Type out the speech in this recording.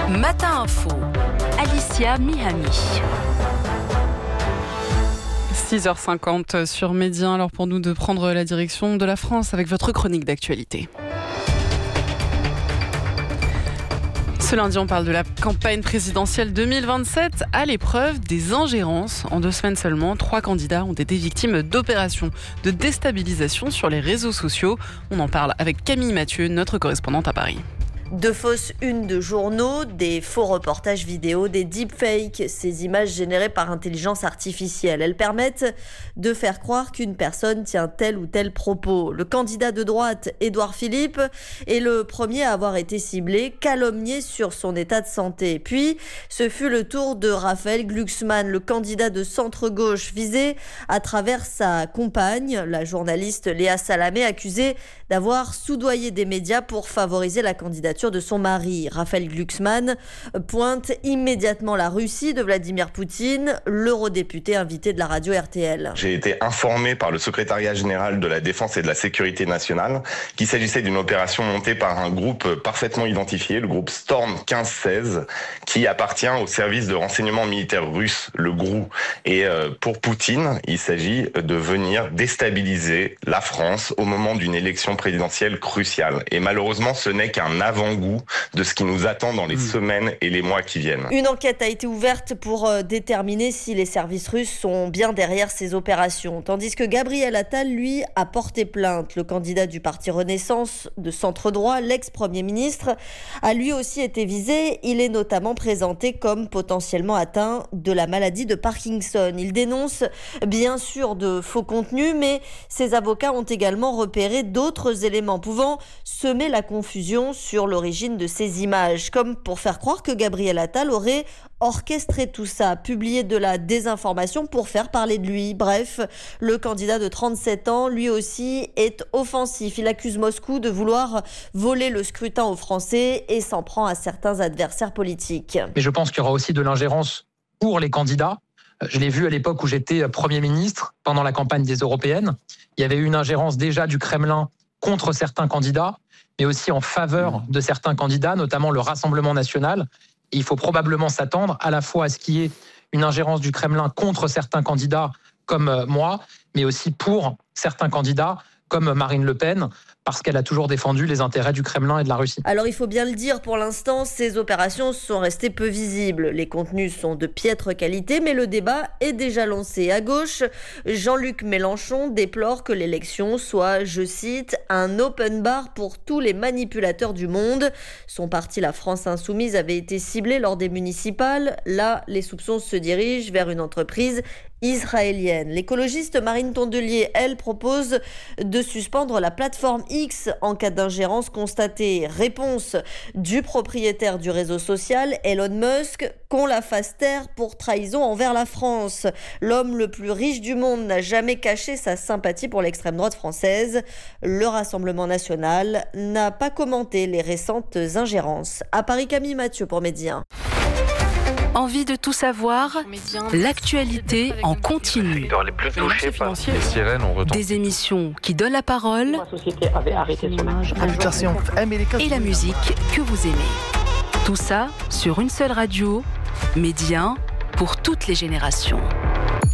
Matin Info, Alicia Mihami. 6h50 sur Média, alors pour nous de prendre la direction de la France avec votre chronique d'actualité. Ce lundi, on parle de la campagne présidentielle 2027 à l'épreuve des ingérences. En 2 semaines seulement, 3 candidats ont été victimes d'opérations de déstabilisation sur les réseaux sociaux. On en parle avec Camille Mathieu, notre correspondante à Paris. De fausses unes de journaux, des faux reportages vidéo, des deepfakes, ces images générées par intelligence artificielle. Elles permettent de faire croire qu'une personne tient tel ou tel propos. Le candidat de droite, Édouard Philippe, est le premier à avoir été ciblé, calomnié sur son état de santé. Puis, ce fut le tour de Raphaël Glucksmann, le candidat de centre-gauche, visé à travers sa compagne, la journaliste Léa Salamé, accusée d'avoir soudoyé des médias pour favoriser la candidature de son mari. Raphaël Glucksmann pointe immédiatement la Russie de Vladimir Poutine, l'eurodéputé invité de la radio RTL. J'ai été informé par le secrétariat général de la Défense et de la Sécurité nationale qu'il s'agissait d'une opération montée par un groupe parfaitement identifié, le groupe Storm 1516, qui appartient au service de renseignement militaire russe, le GRU. Et pour Poutine, il s'agit de venir déstabiliser la France au moment d'une élection présidentielle cruciale. Et malheureusement, ce n'est qu'un avant-goût de ce qui nous attend dans les semaines et les mois qui viennent. Une enquête a été ouverte pour déterminer si les services russes sont bien derrière ces opérations. Tandis que Gabriel Attal, lui, a porté plainte. Le candidat du parti Renaissance de centre-droit, l'ex-premier ministre, a lui aussi été visé. Il est notamment présenté comme potentiellement atteint de la maladie de Parkinson. Il dénonce bien sûr de faux contenus, mais ses avocats ont également repéré d'autres éléments pouvant semer la confusion sur l'origine de ces images, comme pour faire croire que Gabriel Attal aurait orchestré tout ça, publié de la désinformation pour faire parler de lui. Bref, le candidat de 37 ans, lui aussi, est offensif. Il accuse Moscou de vouloir voler le scrutin aux Français et s'en prend à certains adversaires politiques. Mais je pense qu'il y aura aussi de l'ingérence pour les candidats. Je l'ai vu à l'époque où j'étais Premier ministre, pendant la campagne des européennes. Il y avait eu une ingérence déjà du Kremlin contre certains candidats, mais aussi en faveur de certains candidats, notamment le Rassemblement national. Et il faut probablement s'attendre à la fois à ce qu'il y ait une ingérence du Kremlin contre certains candidats comme moi, mais aussi pour certains candidats comme Marine Le Pen, parce qu'elle a toujours défendu les intérêts du Kremlin et de la Russie. Alors il faut bien le dire, pour l'instant, ces opérations sont restées peu visibles. Les contenus sont de piètre qualité, mais le débat est déjà lancé. À gauche, Jean-Luc Mélenchon déplore que l'élection soit, je cite, un open bar pour tous les manipulateurs du monde. Son parti, la France Insoumise, avait été ciblé lors des municipales. Là, les soupçons se dirigent vers une entreprise israélienne. L'écologiste Marine Tondelier, elle, propose de suspendre la plateforme X en cas d'ingérence constatée. Réponse du propriétaire du réseau social, Elon Musk, qu'on la fasse taire pour trahison envers la France. L'homme le plus riche du monde n'a jamais caché sa sympathie pour l'extrême droite française. Le Rassemblement national n'a pas commenté les récentes ingérences. À Paris, Camille Mathieu pour Média. Envie de tout savoir? L'actualité en continu. Les plus touchés par les sirènes ont retenti. Des émissions qui donnent la parole et la musique que vous aimez. Tout ça sur une seule radio, Média, pour toutes les générations.